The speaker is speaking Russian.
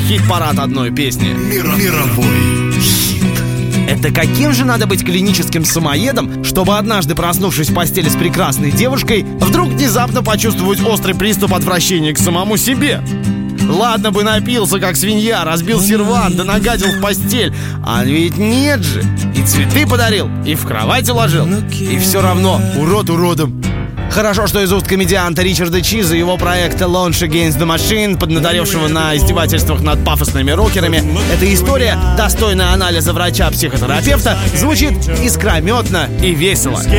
хит-парад одной песни. Мировой хит. Это каким же надо быть клиническим самоедом, чтобы однажды, проснувшись в постели с прекрасной девушкой, вдруг внезапно почувствовать острый приступ отвращения к самому себе? Ладно бы напился, как свинья, разбил сервант, да нагадил в постель. А ведь нет же. И цветы подарил, и в кровать уложил. И все равно урод уродом. Хорошо, что из уст комедианта Ричарда Чиза его проекта Launch Against the Machine, поднаторевшего на издевательствах над пафосными рокерами, эта история, достойная анализа врача-психотерапевта, звучит искрометно и весело.